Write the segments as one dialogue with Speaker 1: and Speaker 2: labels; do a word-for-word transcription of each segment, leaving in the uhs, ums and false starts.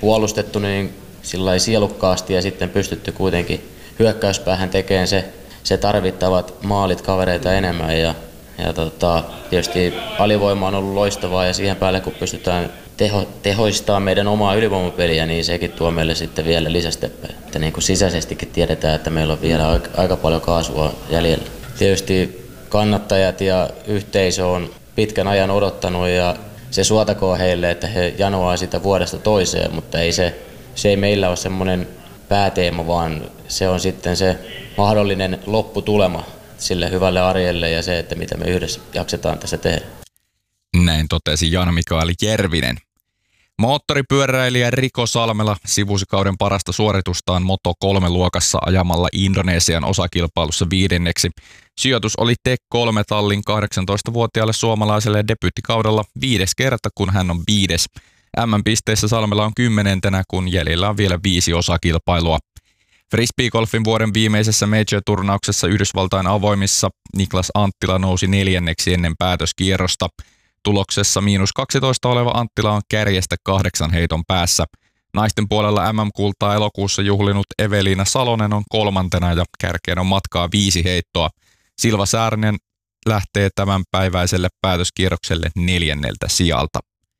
Speaker 1: puolustettu niin sillai sielukkaasti ja sitten pystytty kuitenkin hyökkäyspäähän tekemään se, se tarvittavat maalit kavereita enemmän. Ja, ja tota, tietysti alivoima on ollut loistavaa ja siihen päälle kun pystytään teho, tehoistamaan meidän omaa ylivoimapeliä, niin sekin tuo meille sitten vielä lisästeppejä. Että niin kuin sisäisestikin tiedetään, että meillä on vielä aika, aika paljon kaasua jäljellä. Tietysti kannattajat ja yhteisö on pitkän ajan odottanut ja se suotakoon heille, että he janoaa sitä vuodesta toiseen, mutta ei se, se ei meillä ole semmoinen pääteema, vaan se on sitten se mahdollinen lopputulema sille hyvälle arjelle ja se, että mitä me yhdessä jaksetaan tässä tehdä.
Speaker 2: Näin totesi Jan-Mikael Järvinen. Moottoripyöräilijä Rico Salmela sivusi kauden parasta suoritustaan Moto kolme luokassa ajamalla Indonesian osakilpailussa viidenneksi. Sijoitus oli T kolme tallin kahdeksantoistavuotiaalle suomalaiselle debyyttikaudella viides kerta, kun hän on viides. M M-pisteissä Salmela on kymmenentenä, kun jäljellä on vielä viisi osakilpailua. Frisbeegolfin vuoden viimeisessä Major-turnauksessa Yhdysvaltain avoimissa Niklas Anttila nousi neljänneksi ennen päätöskierrosta. Tuloksessa miinus kaksitoista oleva Anttila on kärjestä kahdeksan heiton päässä. Naisten puolella M M-kultaa elokuussa juhlinut Eveliina Salonen on kolmantena ja kärkeen on matkaa viisi heittoa. Silva Säärinen lähtee tämänpäiväiselle päätöskierrokselle neljänneltä sijalta.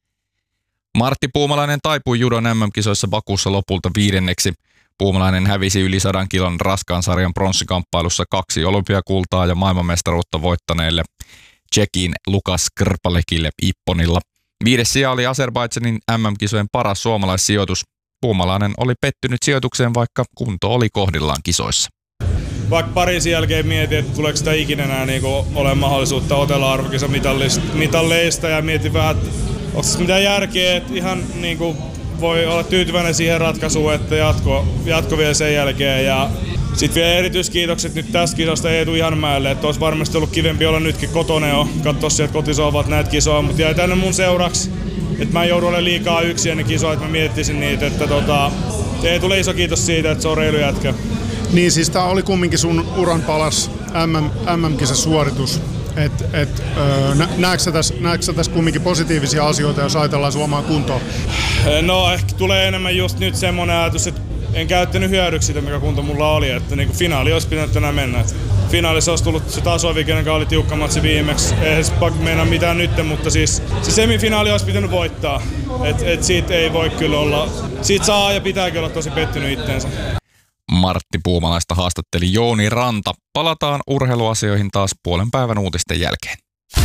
Speaker 2: Martti Puumalainen taipui judon M M-kisoissa Bakussa lopulta viidenneksi. Puumalainen hävisi yli sadan kilon raskaan sarjan pronssikamppailussa kaksi olympiakultaa ja maailmanmestaruutta voittaneelle Tšekin Lukas Krpalekille Ipponilla. Viides sija oli Azerbaidžanin M M-kisojen paras suomalaissijoitus. Puumalainen oli pettynyt sijoitukseen, vaikka kunto oli kohdillaan kisoissa.
Speaker 3: Vaikka Pariisin jälkeen mietin, että tuleeko sitä ikinä enää niin ole mahdollisuutta otella arvokisamitaleista ja mietin vähän, että onko tässä mitään järkeä, että ihan niin kuin voi olla tyytyväinen siihen ratkaisuun, että jatko, jatko vielä sen jälkeen. Ja sitten vielä erityiskiitokset nyt tästä kisasta Eetu Ihanmäelle, että olisi varmasti ollut kivempi olla nytkin kotona jo, katsoa sieltä kotisohvat näitä kisoja, mutta jäi tänne mun seuraksi, että mä en joudu olemaan liikaa yksin ennen kisoja, että mä miettisin niitä, että tota, Eetulle iso kiitos siitä, että se on reilu jätkä.
Speaker 4: Niin siis tää oli kumminkin sun uran palas M M-kisasuoritus. Et, et, öö, näetkö tässä täs kumminkin positiivisia asioita, jos ajatellaan sun omaa kuntoa?
Speaker 3: No ehkä tulee enemmän just nyt semmoinen ajatus, että en käyttänyt hyödyksi sitä, mikä kunto mulla oli. Että niinku finaali olisi pitänyt tänään mennä. Et finaalissa olisi tullut se tasovi, kenen oli tiukka matsi viimeksi. Ei edes meinaa mitään nyt, mutta siis se semifinaali olisi pitänyt voittaa. Et, et siitä ei voi kyllä olla. Siitä saa ja pitääkin olla tosi pettynyt itteensä.
Speaker 2: Martti Puumalaista haastatteli Jouni Ranta. Palataan urheiluasioihin taas puolen päivän uutisten jälkeen.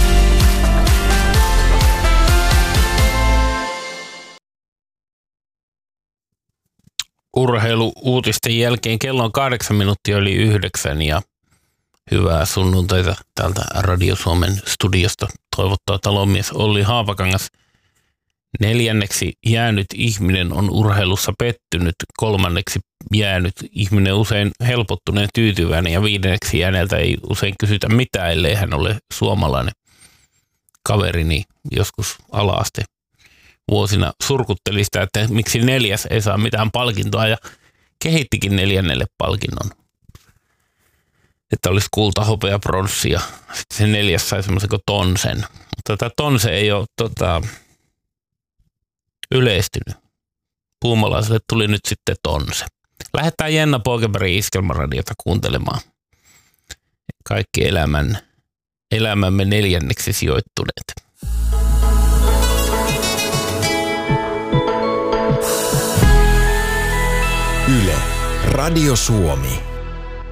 Speaker 5: Urheilu-uutisten jälkeen kello on kahdeksan minuuttia yli yhdeksän ja hyvää sunnuntaita täältä Radio Suomen studiosta toivottaa talonmies Olli Haapakangas. Neljänneksi jäänyt ihminen on urheilussa pettynyt, kolmanneksi jäänyt ihminen usein helpottuneen tyytyväinen ja viidenneksi jääneeltä ei usein kysytä mitään, ellei hän ole suomalainen. Kaverini joskus ala-aste vuosina surkutteli sitä, että miksi neljäs ei saa mitään palkintoa ja kehittikin neljännelle palkinnon. Että olisi kulta, hopea, pronssi ja sitten se neljäs sai semmoisen kuin tonsen. Mutta tämä tonse ei ole tota, yleistynyt. Puumalaiselle tuli nyt sitten tonse. Lähdetään Jenna Poikebergin Iskelmaradiota kuuntelemaan. Kaikki elämän, elämämme neljänneksi sijoittuneet.
Speaker 6: Yle, Radio Suomi.